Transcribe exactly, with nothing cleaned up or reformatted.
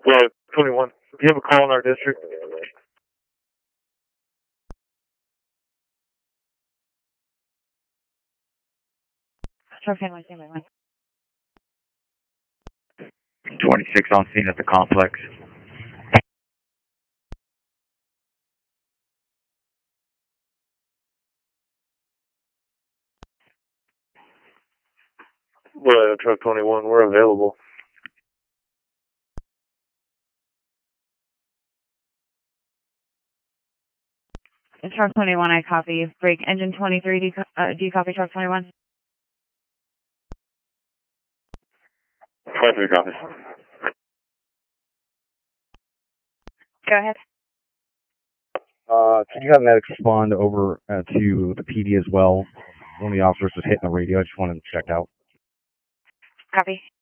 Well, twenty-one. Do you have a call in our district? Truck one, standby one. twenty-six on scene at the complex. Well, truck twenty-one, we're available. Truck twenty-one, I copy. Break engine twenty-three, do you, uh, do you copy truck twenty-one? twenty-three copies. Go ahead. Uh, can you have medics respond over uh, to the P D as well? One of the officers was hitting the radio. I just wanted to check out. Copy.